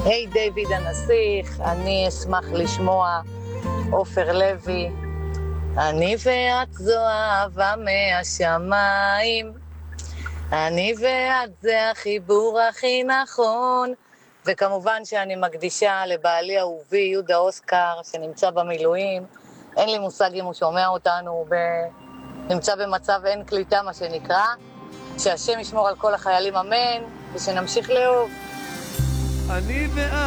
היי דיוויד הנסיך, אני אשמח לשמוע עופר לוי. אני ואת זו אהבה מהשמיים, אני ואת זה החיבור הכי נכון. וכמובן שאני מקדישה לבעלי אהובי יהודה אוסקר שנמצא במילואים. אין לי מושג אם הוא שומע אותנו, נמצא במצב אין קליטה מה שנקרא. שהשם ישמור על כל החיילים, אמן, ושנמשיך לאהוב. אני ואת